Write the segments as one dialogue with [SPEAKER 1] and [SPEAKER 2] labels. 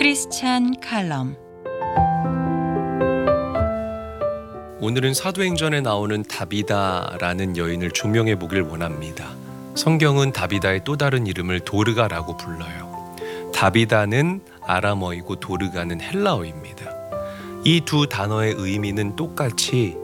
[SPEAKER 1] 크리스찬 칼럼.
[SPEAKER 2] 오늘은 사도행전에 나오는 다비다라는 여인을 조명해 보길 원합니다. 성경은 다비다의 또 다른 이름을 도르가라고 불러요. 다비다는 아람어이고 도르가는 헬라어입니다. 이 두 단어의 의미는 똑같이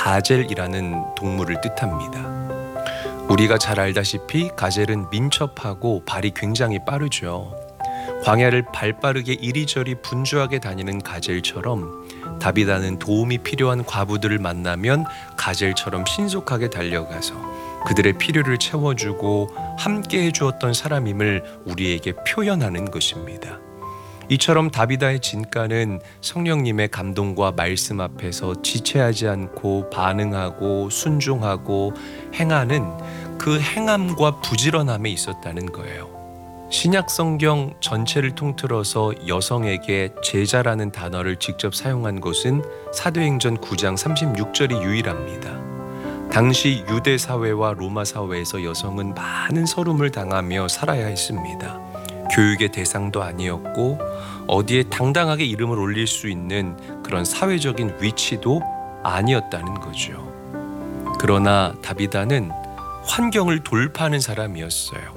[SPEAKER 2] 가젤이라는 동물을 뜻합니다. 우리가 잘 알다시피 가젤은 민첩하고 발이 굉장히 빠르죠. 광야를 발빠르게 이리저리 분주하게 다니는 가젤처럼 다비다는 도움이 필요한 과부들을 만나면 가젤처럼 신속하게 달려가서 그들의 필요를 채워주고 함께 해주었던 사람임을 우리에게 표현하는 것입니다. 이처럼 다비다의 진가는 성령님의 감동과 말씀 앞에서 지체하지 않고 반응하고 순종하고 행하는 그 행함과 부지런함에 있었다는 거예요. 신약 성경 전체를 통틀어서 여성에게 제자라는 단어를 직접 사용한 것은 사도행전 9장 36절이 유일합니다. 당시 유대 사회와 로마 사회에서 여성은 많은 서름을 당하며 살아야 했습니다. 교육의 대상도 아니었고 어디에 당당하게 이름을 올릴 수 있는 그런 사회적인 위치도 아니었다는 거죠. 그러나 다비다는 환경을 돌파하는 사람이었어요.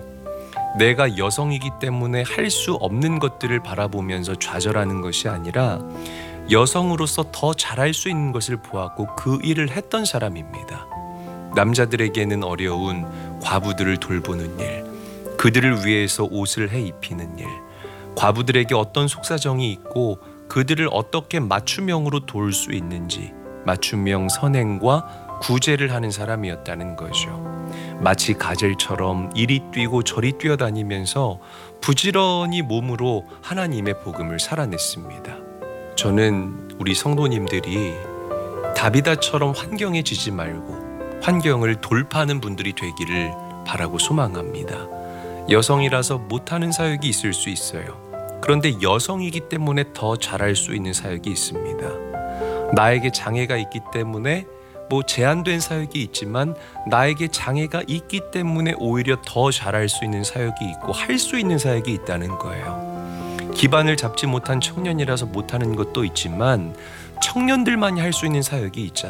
[SPEAKER 2] 내가 여성이기 때문에 할 수 없는 것들을 바라보면서 좌절하는 것이 아니라 여성으로서 더 잘할 수 있는 것을 보았고 그 일을 했던 사람입니다. 남자들에게는 어려운 과부들을 돌보는 일, 그들을 위해서 옷을 해 입히는 일, 과부들에게 어떤 속사정이 있고 그들을 어떻게 맞춤형으로 도울 수 있는지 맞춤형 선행과 구제를 하는 사람이었다는 거죠. 마치 가젤처럼 이리 뛰고 저리 뛰어다니면서 부지런히 몸으로 하나님의 복음을 살아냈습니다. 저는 우리 성도님들이 다비다처럼 환경에 지지 말고 환경을 돌파하는 분들이 되기를 바라고 소망합니다. 여성이라서 못하는 사역이 있을 수 있어요. 그런데 여성이기 때문에 더 잘할 수 있는 사역이 있습니다. 나에게 장애가 있기 때문에 제한된 사역이 있지만 나에게 장애가 있기 때문에 오히려 더 잘할 수 있는 사역이 있고 할 수 있는 사역이 있다는 거예요. 기반을 잡지 못한 청년이라서 못하는 것도 있지만 청년들만이 할 수 있는 사역이 있잖아요.